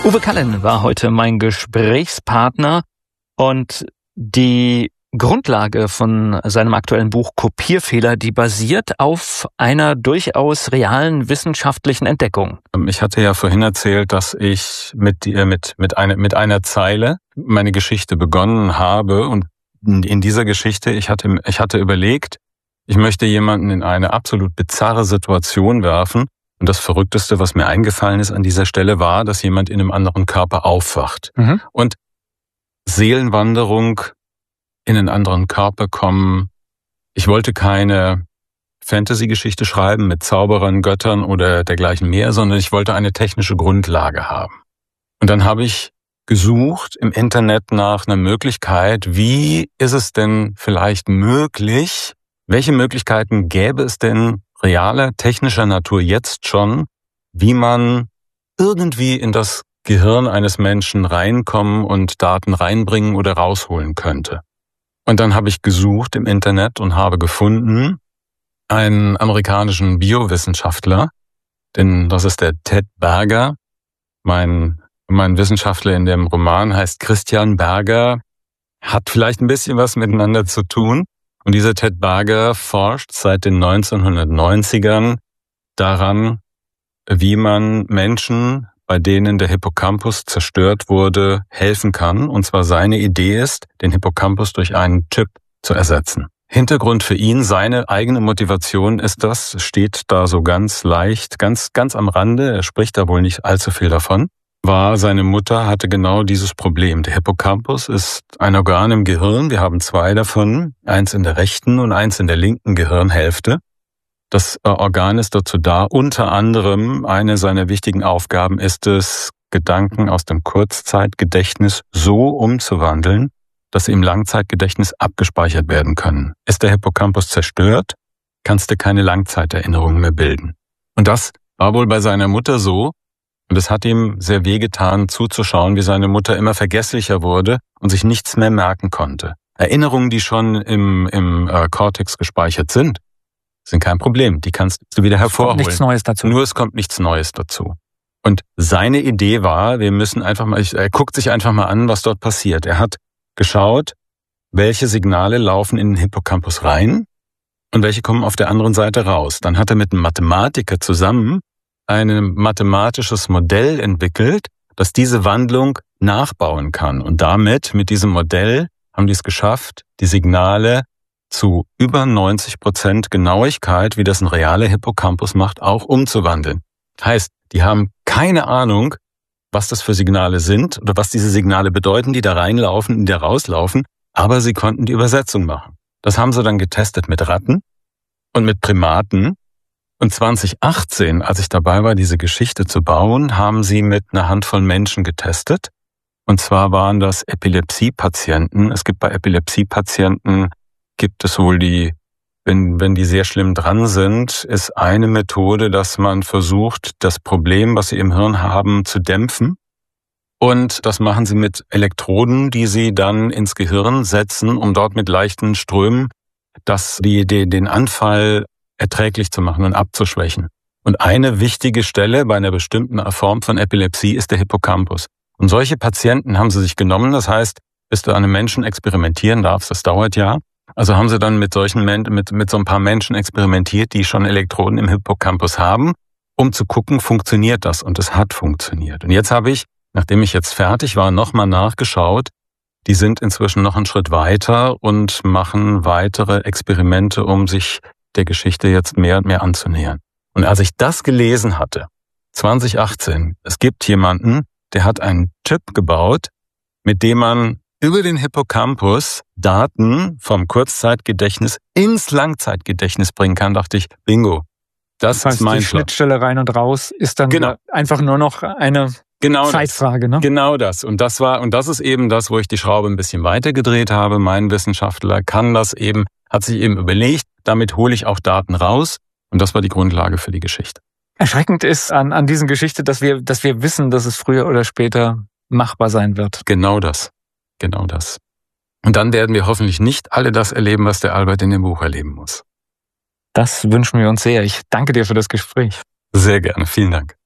Uwe Callen war heute mein Gesprächspartner und die Grundlage von seinem aktuellen Buch Kopierfehler, die basiert auf einer durchaus realen wissenschaftlichen Entdeckung. Ich hatte ja vorhin erzählt, dass ich mit einer Zeile meine Geschichte begonnen habe, und in dieser Geschichte, ich hatte überlegt, ich möchte jemanden in eine absolut bizarre Situation werfen, und das Verrückteste, was mir eingefallen ist an dieser Stelle, war, dass jemand in einem anderen Körper aufwacht. Und Seelenwanderung, in einen anderen Körper kommen. Ich wollte keine Fantasy-Geschichte schreiben mit Zauberern, Göttern oder dergleichen mehr, sondern ich wollte eine technische Grundlage haben. Und dann habe ich gesucht im Internet nach einer Möglichkeit, wie ist es denn vielleicht möglich, welche Möglichkeiten gäbe es denn realer, technischer Natur jetzt schon, wie man irgendwie in das Gehirn eines Menschen reinkommen und Daten reinbringen oder rausholen könnte. Und dann habe ich gesucht im Internet und habe gefunden einen amerikanischen Biowissenschaftler, denn das ist der Ted Berger. Mein Wissenschaftler in dem Roman heißt Christian Berger, hat vielleicht ein bisschen was miteinander zu tun. Und dieser Ted Berger forscht seit den 1990ern daran, wie man Menschen, bei denen der Hippocampus zerstört wurde, helfen kann. Und zwar seine Idee ist, den Hippocampus durch einen Chip zu ersetzen. Hintergrund für ihn, seine eigene Motivation ist das, steht da so ganz leicht, ganz am Rande, er spricht da wohl nicht allzu viel davon, war, seine Mutter hatte genau dieses Problem. Der Hippocampus ist ein Organ im Gehirn, wir haben zwei davon, eins in der rechten und eins in der linken Gehirnhälfte. Das Organ ist dazu da, unter anderem, eine seiner wichtigen Aufgaben ist es, Gedanken aus dem Kurzzeitgedächtnis so umzuwandeln, dass sie im Langzeitgedächtnis abgespeichert werden können. Ist der Hippocampus zerstört, kannst du keine Langzeiterinnerungen mehr bilden. Und das war wohl bei seiner Mutter so, und es hat ihm sehr wehgetan zuzuschauen, wie seine Mutter immer vergesslicher wurde und sich nichts mehr merken konnte. Erinnerungen, die schon im Kortex gespeichert sind kein Problem, die kannst du wieder hervorholen. Es kommt nichts Neues dazu. Nur es kommt nichts Neues dazu. Und seine Idee war, wir müssen einfach mal, er guckt sich einfach mal an, was dort passiert. Er hat geschaut, welche Signale laufen in den Hippocampus rein und welche kommen auf der anderen Seite raus. Dann hat er mit einem Mathematiker zusammen ein mathematisches Modell entwickelt, das diese Wandlung nachbauen kann. Und damit, mit diesem Modell, haben die es geschafft, die Signale zu über 90% Genauigkeit, wie das ein realer Hippocampus macht, auch umzuwandeln. Heißt, die haben keine Ahnung, was das für Signale sind oder was diese Signale bedeuten, die da reinlaufen, die da rauslaufen, aber sie konnten die Übersetzung machen. Das haben sie dann getestet mit Ratten und mit Primaten. Und 2018, als ich dabei war, diese Geschichte zu bauen, haben sie mit einer Handvoll Menschen getestet. Und zwar waren das Epilepsiepatienten. Es gibt bei Epilepsiepatienten gibt es wohl wenn die sehr schlimm dran sind, ist eine Methode, dass man versucht, das Problem, was sie im Hirn haben, zu dämpfen. Und das machen sie mit Elektroden, die sie dann ins Gehirn setzen, um dort mit leichten Strömen den Anfall erträglich zu machen und abzuschwächen. Und eine wichtige Stelle bei einer bestimmten Form von Epilepsie ist der Hippocampus. Und solche Patienten haben sie sich genommen. Das heißt, bis du an einem Menschen experimentieren darfst, das dauert ja. Also haben sie dann mit so ein paar Menschen experimentiert, die schon Elektroden im Hippocampus haben, um zu gucken, funktioniert das? Und es hat funktioniert. Und jetzt habe ich, nachdem ich jetzt fertig war, nochmal nachgeschaut. Die sind inzwischen noch einen Schritt weiter und machen weitere Experimente, um sich der Geschichte jetzt mehr und mehr anzunähern. Und als ich das gelesen hatte, 2018, es gibt jemanden, der hat einen Chip gebaut, mit dem man über den Hippocampus Daten vom Kurzzeitgedächtnis ins Langzeitgedächtnis bringen kann, dachte ich, bingo. Das ist mein Die Schnittstelle rein und raus ist dann einfach nur noch eine Zeitfrage, ne? Genau das. Und das ist eben das, wo ich die Schraube ein bisschen weitergedreht habe. Mein Wissenschaftler hat sich eben überlegt, damit hole ich auch Daten raus. Und das war die Grundlage für die Geschichte. Erschreckend ist an diesen Geschichte, dass wir wissen, dass es früher oder später machbar sein wird. Genau das. Und dann werden wir hoffentlich nicht alle das erleben, was der Albert in dem Buch erleben muss. Das wünschen wir uns sehr. Ich danke dir für das Gespräch. Sehr gerne. Vielen Dank.